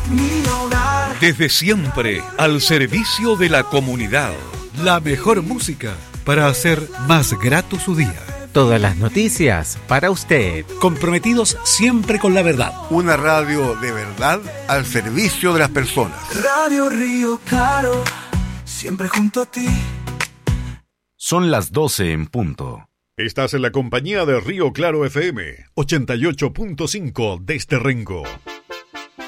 mi hogar. Desde siempre, al servicio de la comunidad. La mejor música para hacer más grato su día. Todas las noticias para usted. Comprometidos siempre con la verdad. Una radio de verdad al servicio de las personas. Radio Río Claro, siempre junto a ti. Son las 12 en punto. Estás en la compañía de Río Claro FM, 88.5 desde Rengo.